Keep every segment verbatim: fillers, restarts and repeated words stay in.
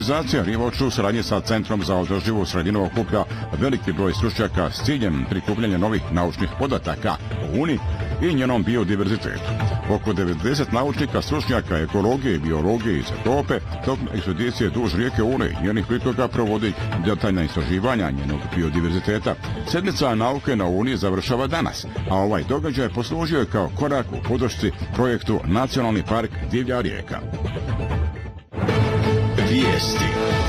Organizacija Rivoču u saradnji sa Centrom za održivu sredinu okuplja veliki broj stručnjaka s ciljem prikupljanja novih naučnih podataka o Uniji i njenom biodiverzitetu. Oko devedeset naučnika, stručnjaka ekologije i biologije iz Evrope tokom ekspedicije duž rijeke Une i njenih pritoka provodi detaljna istraživanja njenog biodiverziteta. Sedmica nauke na Uniji završava danas, a ovaj događaj poslužio je kao korak u podršci projektu Nacionalni park Divlja rijeka. Vijesti.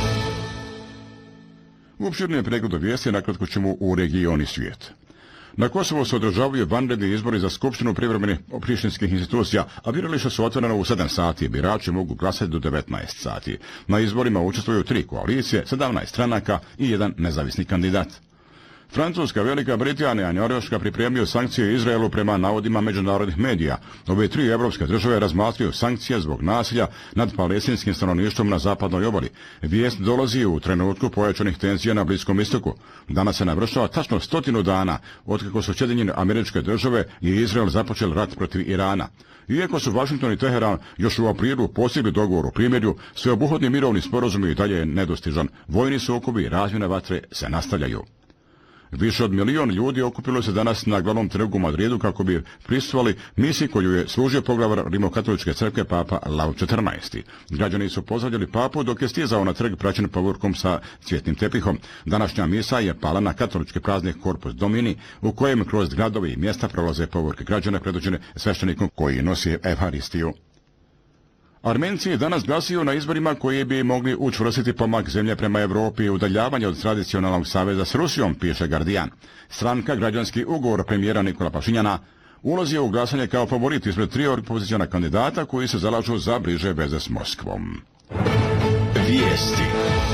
U opširnijem pregledu vijesti nakratko ćemo u region i svijet. Na Kosovu se održavaju vanredni izbori za skupštinu privremenih prištinskih institucija, a birališta su otvorena u sedam sati. Birači mogu glasati do devetnaest sati. Na izborima učestvuju tri koalicije, sedamnaest stranaka i jedan nezavisni kandidat. Francuska, Velika Britanija i Norveška pripremaju sankcije Izraelu prema navodima međunarodnih medija. Ove tri evropske države razmatraju sankcije zbog nasilja nad palestinskim stanovništvom na zapadnoj obali. Vijest dolazi u trenutku pojačanih tenzija na Bliskom istoku. Danas se navršava tačno stotinu dana otkako su Sjedinjene Američke Države i Izrael započeli rat protiv Irana. Iako su Vašington i Teheran još u aprilu postigli dogovor o primirju, sveobuhvatni mirovni sporazum i dalje je nedostižan. Vojni sukobi i razmjene vatre se nastavljaju. Više od milion ljudi okupilo se danas na glavnom trgu u Madridu kako bi prisustvovali misiji koju je služio poglavar Rimokatoličke crkve Papa Lav četrnaesti. Građani su pozdravljali papu dok je stizao na trg praćen povorkom sa cvjetnim tepihom. Današnja misa je pala na katolički praznik Corpus Domini, u kojem kroz gradovi i mjesta prolaze povorke građana predvođene sveštenikom koji nosi Evharistiju. Armenci danas glasuju na izborima koji bi mogli učvrstiti pomak zemlje prema Evropi i udaljavanje od tradicionalnog saveza s Rusijom, piše Guardian. Stranka Građanski ugovor premijera Nikola Pašinjana ulazi u glasanje kao favorit ispred tri opoziciona kandidata koji se zalažu za bliže veze s Moskvom. Vijesti.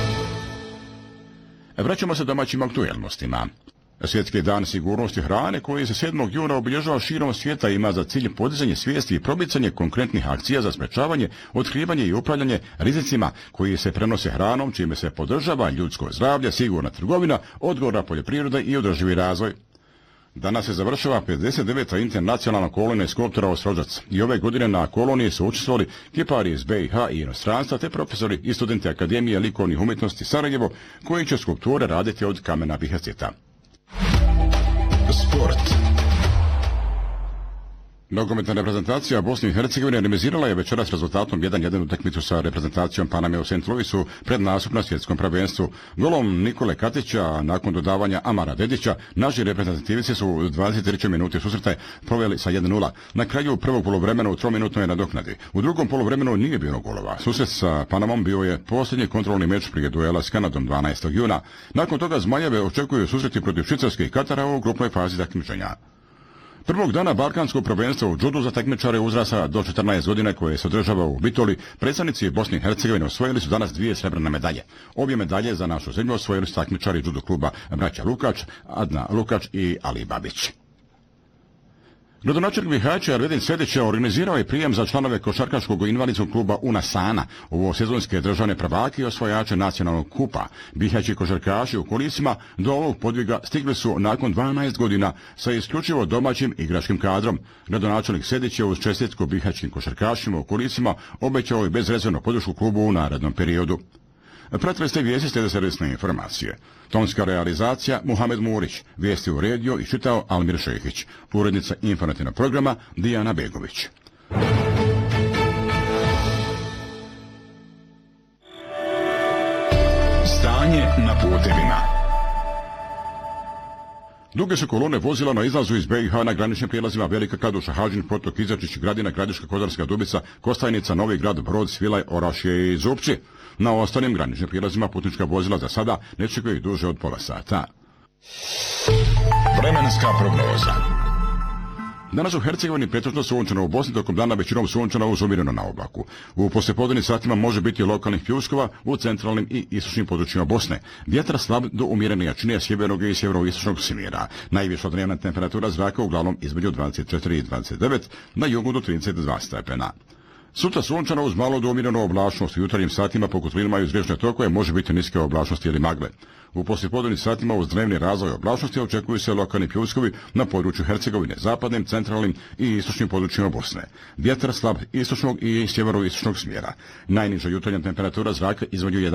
Vraćamo se domaćim aktuelnostima. Svjetski dan sigurnosti hrane koji se sedmog juna obilježava širom svijeta ima za cilj podizanje svijesti i promicanje konkretnih akcija za sprečavanje, otkrivanje i upravljanje rizicima koji se prenose hranom, čime se podržava ljudsko zdravlje, sigurna trgovina, odgovorna poljoprivreda i održivi razvoj. Danas se završava pedeset deveta internacionalna kolonija skulptora Ostrožac i ove godine na koloniji su učestvovali kipari iz be i ha i inostranstva te profesori i studenti Akademije likovnih umjetnosti Sarajevo koji će skulpture raditi od kamena bihacita. Sport. Nogometna reprezentacija Bosne i Hercegovine remizirala je večeras rezultatom jedan jedan utakmicu sa reprezentacijom Paname u Saint Louisu pred nastup na svjetskom prvenstvu. Golom Nikole Katića, nakon dodavanja Amara Dedića, naši reprezentativici su u dvadeset trećoj minuti susreta proveli sa jedan nula. Na kraju prvog poluvremena u trominutnoj nadoknadi. U drugom poluvremenu nije bilo golova. Susret sa Panamom bio je posljednji kontrolni meč prije duela s Kanadom dvanaestog juna. Nakon toga Zmajeve očekuju susreti protiv Švicarske i Katara u grupnoj fazi takmičenja. Prvog dana balkanskog prvenstva u džudu za takmičare uzrasta do četrnaest godina koje se održava u Bitoli, predstavnici Bosne i Hercegovine osvojili su danas dvije srebrne medalje. Obje medalje za našu zemlju osvojili su takmičari džudo kluba braća Lukač, Adna Lukač i Ali Babić. Gradonačelnik Bihaća Ervedin Sedić organizirao je prijem za članove košarkaškog invalidskog kluba Unasana, ovo sezonske državne prvake i osvajače nacionalnog kupa. Bihaći košarkaši u kulisima do ovog podviga stigli su nakon dvanaest godina sa isključivo domaćim igračkim kadrom. Gradonačelnik Sedić je uz čestitku bihaćkim košarkašima u kulisima obećao i bezrezervnu podršku klubu u narednom periodu. Pratili ste vijesti slijede servisne informacije. Tonska realizacija Muhamed Murić, vijesti uredio i čitao Almir Šehić, urednica informativnog programa Dijana Begović. Stanje na putevima. Duge su kolone vozila na izlazu iz be i ha na graničnim prijelazima Velika Kladuša, Hađin, Potok, Izačić, Gradina, Gradiška, Kozarska Dubica, Kostajnica, Novi Grad, Brod, Svilaj, Orašje i Zupci. Na ostalim graničnim prijelazima putnička vozila za sada ne čekaju duže od pola sata. Vremenska prognoza. Danas u Hercegovini pretežno sunčano, u Bosni tokom dana većinom sunčano uz umjereno na oblaku. U poslijepodnevnim satima može biti lokalnih pljuskova u centralnim i istočnim područjima Bosne. Vjetar slab do umjerene jačine sjevernog i sjeveroistočnog smjera. Najviša dnevna temperatura zraka uglavnom između dvadeset četiri i dvadeset devet, na jugu do trideset dva stepena. Sutra sunčano uz malo do umjerenu oblačnost i jutarnjim satima po kotlinama i uz riječne tokove može biti niske oblačnosti ili magle. U poslijepodnevnim satima uz dnevni razvoj oblačnosti očekuju se lokalni pljuskovi na području Hercegovine, zapadnim, centralnim i istočnim područjima Bosne. Vjetar slab istočnog i sjeveroistočnog smjera. Najniža jutarnja temperatura zraka između